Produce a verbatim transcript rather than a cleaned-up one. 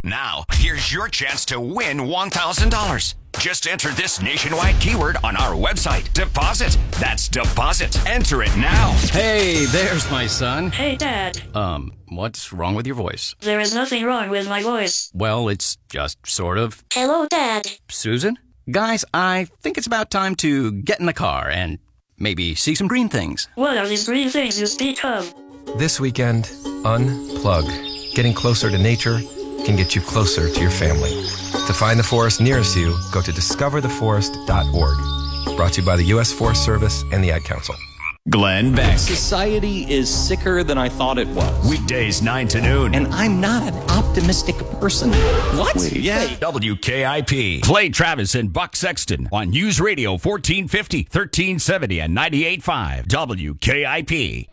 Now, here's your chance to win one thousand dollars. Just enter this nationwide keyword on our website. Deposit. That's deposit. Enter it now. Hey, there's my son. Hey, Dad. Um, what's wrong with your voice? There is nothing wrong with my voice. Well, it's just sort of. Hello, Dad. Susan? Guys, I think it's about time to get in the car and maybe see some green things. What are these green things you speak of? This weekend, unplug. Getting closer to nature can get you closer to your family. To find the forest nearest you, go to discover the forest dot org. Brought to you by the U S Forest Service and the Ad Council. Glenn Beck. Society is sicker than I thought it was. Weekdays nine to noon. And I'm not an optimistic person. What? Wait, yeah. W K I P. Play Travis and Buck Sexton on News Radio fourteen fifty, thirteen seventy, and ninety-eight point five. W K I P.